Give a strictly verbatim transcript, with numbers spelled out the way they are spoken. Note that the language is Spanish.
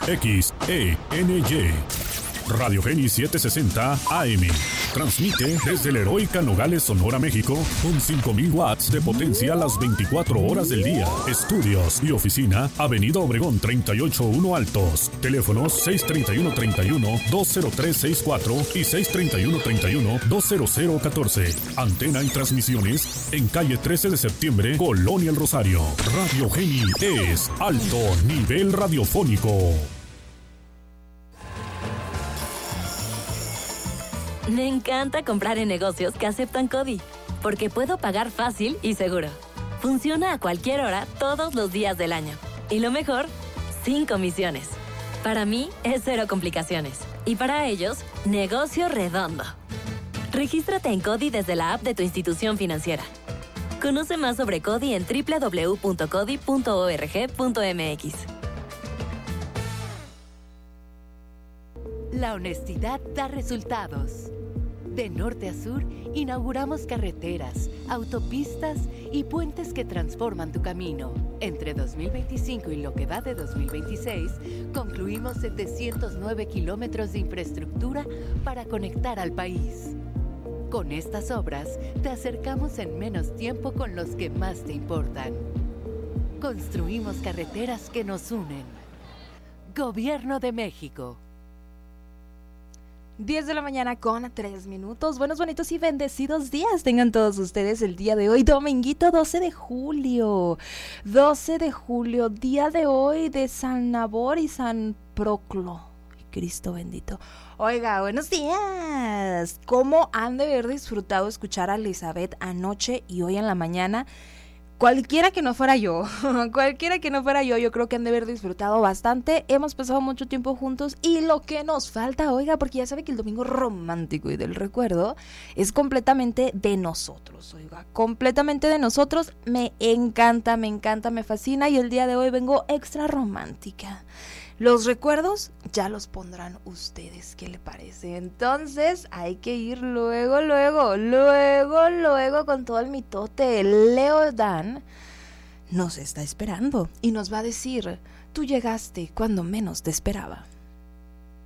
X E N Y. Radio Geni setecientos sesenta A M. Transmite desde la heroica Nogales, Sonora, México, con cinco mil watts de potencia las veinticuatro horas del día. Estudios y oficina, Avenida Obregón treinta y ocho uno Altos. Teléfonos seis treinta y uno treinta y uno dos cero tres sesenta y cuatro y seis treinta y uno treinta y uno dos cero cero catorce. Antena y transmisiones en calle trece de septiembre, Colonia El Rosario. Radio Geni es alto nivel radiofónico. Me encanta comprar en negocios que aceptan CODI, porque puedo pagar fácil y seguro. Funciona a cualquier hora, todos los días del año. Y lo mejor, sin comisiones. Para mí, es cero complicaciones. Y para ellos, negocio redondo. Regístrate en CODI desde la app de tu institución financiera. Conoce más sobre CODI en doble u doble u doble u punto codi punto org punto m x. La honestidad da resultados. De norte a sur, inauguramos carreteras, autopistas y puentes que transforman tu camino. Entre dos mil veinticinco y lo que va de dos mil veintiséis, concluimos setecientos nueve kilómetros de infraestructura para conectar al país. Con estas obras, te acercamos en menos tiempo con los que más te importan. Construimos carreteras que nos unen. Gobierno de México. diez de la mañana con tres minutos. Buenos, bonitos y bendecidos días tengan todos ustedes el día de hoy, dominguito doce de julio. doce de julio, día de hoy de San Nabor y San Proclo. Cristo bendito. Oiga, buenos días. ¿Cómo han de haber disfrutado escuchar a Elizabeth anoche y hoy en la mañana? Cualquiera que no fuera yo, cualquiera que no fuera yo, yo creo que han de haber disfrutado bastante. Hemos pasado mucho tiempo juntos y lo que nos falta, oiga, porque ya sabe que el domingo romántico y del recuerdo es completamente de nosotros, oiga, completamente de nosotros. Me encanta, me encanta, me fascina y el día de hoy vengo extra romántica. Los recuerdos ya los pondrán ustedes, ¿qué le parece? Entonces hay que ir luego, luego, luego, luego con todo el mitote. Leo Dan nos está esperando y nos va a decir, tú llegaste cuando menos te esperaba.